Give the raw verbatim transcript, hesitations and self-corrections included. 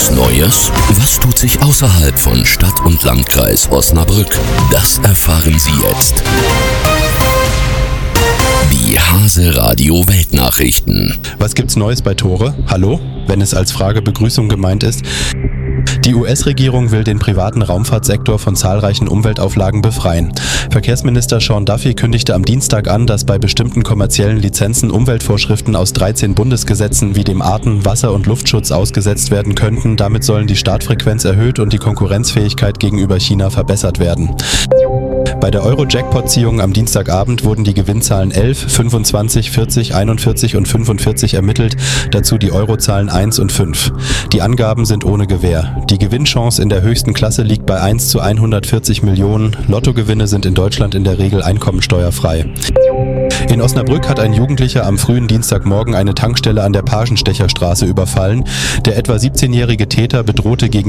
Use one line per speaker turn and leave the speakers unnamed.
Gibt's Neues? Was tut sich außerhalb von Stadt und Landkreis Osnabrück? Das erfahren Sie jetzt. Die Hase Radio Weltnachrichten.
Was gibt's Neues bei Tore? Hallo? Wenn es als Frage Begrüßung gemeint ist. Die U S-Regierung will den privaten Raumfahrtsektor von zahlreichen Umweltauflagen befreien. Verkehrsminister Sean Duffy kündigte am Dienstag an, dass bei bestimmten kommerziellen Lizenzen Umweltvorschriften aus dreizehn Bundesgesetzen wie dem Arten-, Wasser- und Luftschutz ausgesetzt werden könnten. Damit sollen die Startfrequenz erhöht und die Konkurrenzfähigkeit gegenüber China verbessert werden. Bei der Euro-Jackpot-Ziehung am Dienstagabend wurden die Gewinnzahlen elf, fünfundzwanzig, vierzig, einundvierzig und fünfundvierzig ermittelt, dazu die Eurozahlen eins und fünf. Die Angaben sind ohne Gewähr. Die Gewinnchance in der höchsten Klasse liegt bei eins zu hundertvierzig Millionen. Lottogewinne sind in Deutschland in der Regel einkommensteuerfrei. In Osnabrück hat ein Jugendlicher am frühen Dienstagmorgen eine Tankstelle an der Pagenstecherstraße überfallen. Der etwa siebzehnjährige Täter bedrohte gegen